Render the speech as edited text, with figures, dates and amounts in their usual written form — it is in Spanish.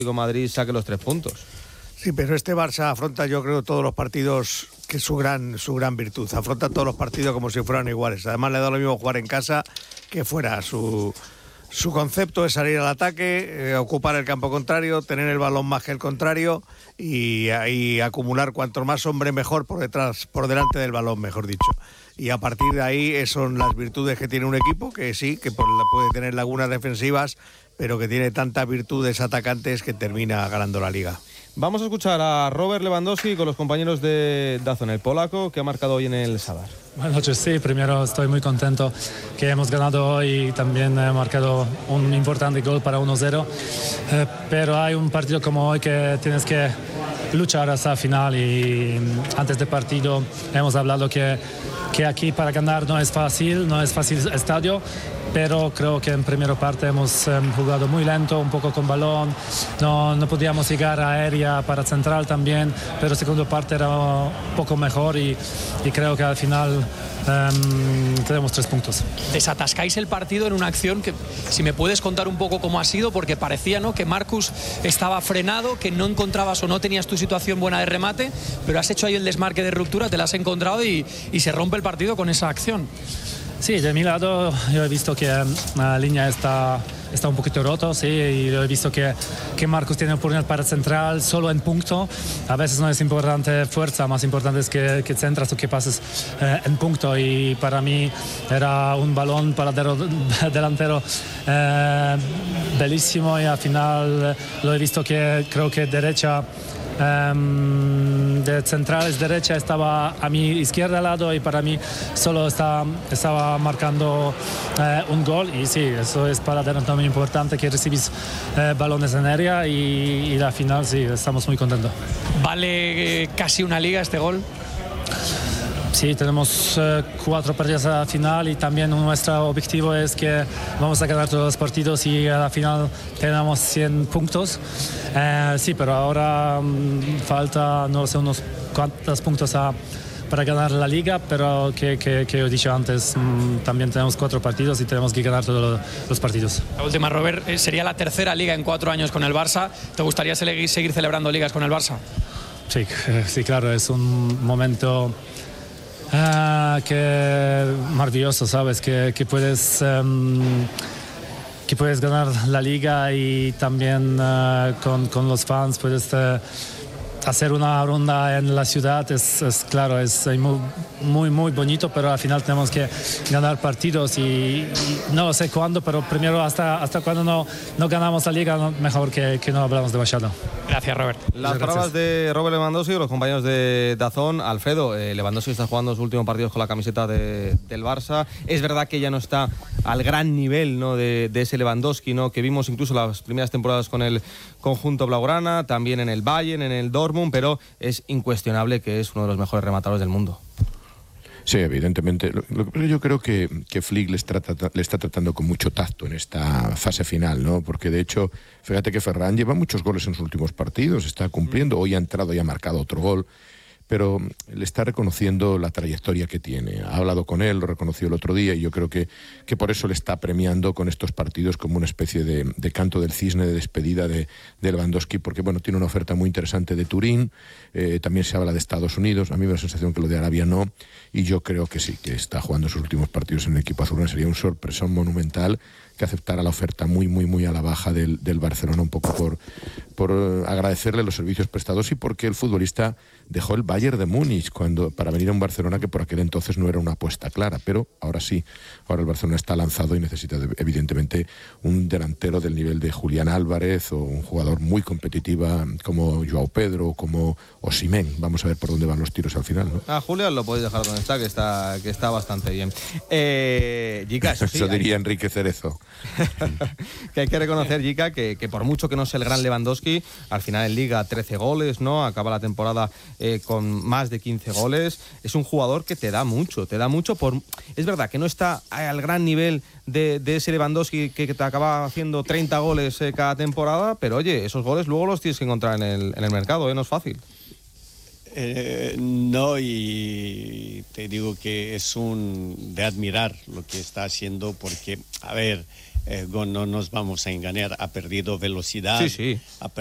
Madrid saque los 3 puntos. Sí, pero este Barça afronta, yo creo, todos los partidos, que es su gran virtud. Afronta todos los partidos como si fueran iguales. Además, le da lo mismo jugar en casa que fuera. Su concepto es salir al ataque, ocupar el campo contrario, tener el balón más que el contrario y acumular cuanto más hombre mejor por delante del balón, mejor dicho. Y a partir de ahí son las virtudes que tiene un equipo, que sí, que puede tener lagunas defensivas, pero que tiene tantas virtudes atacantes que termina ganando la Liga. Vamos a escuchar a Robert Lewandowski con los compañeros de DAZN, el polaco, que ha marcado hoy en el Sadar. Buenas noches, sí, primero estoy muy contento que hemos ganado hoy y también he marcado un importante gol para 1-0, pero hay un partido como hoy que tienes que luchar hasta el final y antes del partido hemos hablado que aquí para ganar no es fácil estadio, pero creo que en primera parte hemos jugado muy lento, un poco con balón, no podíamos llegar a aérea para central también, pero segunda parte era un poco mejor y creo que al final tenemos 3 puntos. Desatascáis el partido en una acción que, si me puedes contar un poco cómo ha sido, porque parecía, ¿no?, que Marcus estaba frenado, que no encontrabas o no tenías tu situación buena de remate, pero has hecho ahí el desmarque de ruptura, te la has encontrado y se rompe el partido con esa acción. Sí, de mi lado yo he visto que la línea está un poquito roto, sí, y yo he visto que Marcus tiene oportunidad para central solo en punto. A veces no es importante fuerza, más importante es que centras o que pases en punto, y para mí era un balón para delantero bellísimo, y al final lo he visto que creo que derecha de centrales derecha estaba a mi izquierda al lado, y para mí solo estaba marcando un gol, y sí, eso es para delantero muy importante, que recibís balones en área, y la final sí, estamos muy contentos. ¿Vale casi una liga este gol? Sí, tenemos 4 partidos a la final, y también nuestro objetivo es que vamos a ganar todos los partidos y a la final tenemos 100 puntos. Sí, pero ahora falta, no sé, unos cuantos puntos para ganar la Liga, pero que he dicho antes, también tenemos 4 partidos y tenemos que ganar todos los partidos. La última, Robert, sería la tercera Liga en 4 años con el Barça. ¿Te gustaría seguir celebrando ligas con el Barça? Sí, claro, es un momento que maravilloso, ¿sabes? Que puedes ganar la Liga, y también con los fans puedes hacer una ronda en la ciudad. Es claro, es muy bonito, pero al final tenemos que ganar partidos, y no sé cuándo, pero primero hasta cuando no ganamos la Liga, mejor que no hablamos demasiado. Gracias, Robert. Las palabras de Robert Lewandowski, los compañeros de DAZN. Alfredo, Lewandowski está jugando sus últimos partidos con la camiseta del Barça. Es verdad que ya no está al gran nivel, ¿no?, de ese Lewandowski, ¿no?, que vimos incluso las primeras temporadas con el conjunto blaugrana, también en el Bayern, en el Dortmund, pero es incuestionable que es uno de los mejores rematadores del mundo. Sí, evidentemente. Pero yo creo que Flick le está tratando con mucho tacto en esta fase final, ¿no? Porque de hecho, fíjate que Ferran lleva muchos goles en sus últimos partidos, está cumpliendo, hoy ha entrado y ha marcado otro gol, pero le está reconociendo la trayectoria que tiene. Ha hablado con él, lo reconoció el otro día, y yo creo que por eso le está premiando con estos partidos como una especie de canto del cisne, de despedida de Lewandowski, porque bueno, tiene una oferta muy interesante de Turín, también se habla de Estados Unidos, a mí me da la sensación que lo de Arabia no, y yo creo que sí, que está jugando sus últimos partidos en el equipo azulgrana. Sería un sorpresón monumental que aceptara la oferta muy a la baja del Barcelona, un poco por agradecerle los servicios prestados, y porque el futbolista dejó el Bayern de Múnich para venir a un Barcelona que por aquel entonces no era una apuesta clara, pero ahora sí, ahora el Barcelona está lanzado y necesita evidentemente un delantero del nivel de Julián Álvarez, o un jugador muy competitiva como Joao Pedro o como Osimhen. Vamos a ver por dónde van los tiros al final, ¿no? A Julián lo podéis dejar donde está, que está bastante bien. Gica, eso sí, eso diría Enrique Cerezo. Que hay que reconocer, Gica, que por mucho que no sea el gran Lewandowski, al final en Liga 13 goles, ¿no? Acaba la temporada con más de 15 goles. Es un jugador que te da mucho. Es verdad que no está al gran nivel de ese Lewandowski que te acaba haciendo 30 goles cada temporada, pero oye, esos goles luego los tienes que encontrar en el mercado, no es fácil. No, y te digo que es de admirar lo que está haciendo, porque, a ver, no nos vamos a engañar, ha perdido velocidad, sí.